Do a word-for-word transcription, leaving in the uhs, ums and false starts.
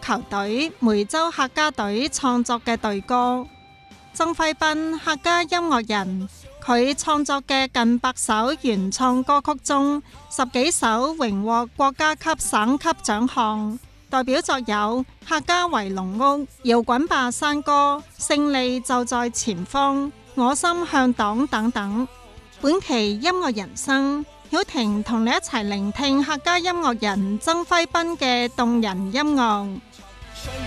球隊梅州客家隊創作嘅隊歌。曾輝斌客家音樂人，佢創作嘅近百首原創歌曲中，十幾首榮獲國家級、省級獎項，代表作有《客家圍龍屋》、《搖滾吧山歌》、《勝利就在前方》、《我心向黨》等等。本期音樂人生，曉婷同你一齊聆聽客家音樂人曾輝斌嘅動人音樂。